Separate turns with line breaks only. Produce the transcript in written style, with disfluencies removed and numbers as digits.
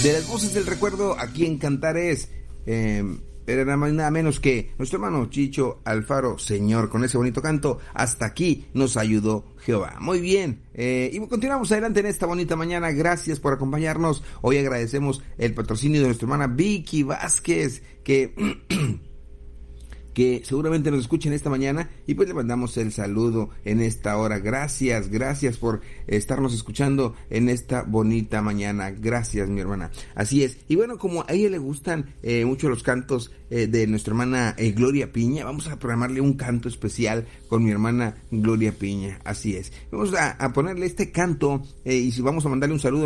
De las voces del recuerdo, aquí en Cantares, era nada más y nada menos que nuestro hermano Chicho Alfaro, Señor, con ese bonito canto. Hasta aquí nos ayudó Jehová. Muy bien, y continuamos adelante en esta bonita mañana. Gracias por acompañarnos. Hoy agradecemos el patrocinio de nuestra hermana Vicky Vázquez, que seguramente nos escuchen esta mañana, y pues le mandamos el saludo en esta hora. Gracias por estarnos escuchando en esta bonita mañana. Gracias, mi hermana. Así es. Y bueno, como a ella le gustan mucho los cantos de nuestra hermana Gloria Piña, vamos a programarle un canto especial con mi hermana Gloria Piña. Así es. Vamos a ponerle este canto y vamos a mandarle un saludo